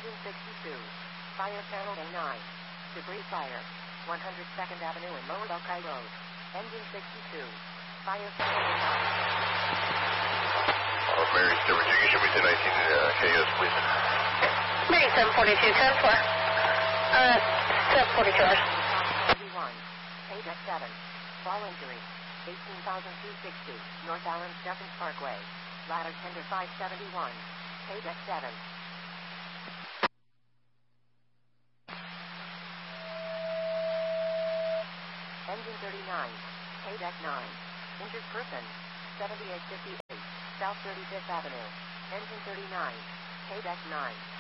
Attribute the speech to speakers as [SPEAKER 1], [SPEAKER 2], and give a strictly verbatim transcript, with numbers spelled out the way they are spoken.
[SPEAKER 1] Engine sixty-two. Fire channel A nine. Debris fire. one hundred second Avenue and Lower Buckeye Road. Engine sixty-two. Fire channel A nine.
[SPEAKER 2] Uh, Mary seven, Virginia, should be ten nineteen uh, K S, please.
[SPEAKER 3] Mary seven forty-two, ten four. Uh, seven forty-two.
[SPEAKER 1] thirty-one. Paydeck seven. Fall injury. eighteen thousand two hundred sixty. North Allen Stephens Parkway. Ladder tender five seventy-one. Paydeck seven. Engine thirty-nine. Paydeck nine. Injured person. seventy-eight fifty-eight. South thirty-fifth Avenue. Engine thirty-nine. Paydeck nine.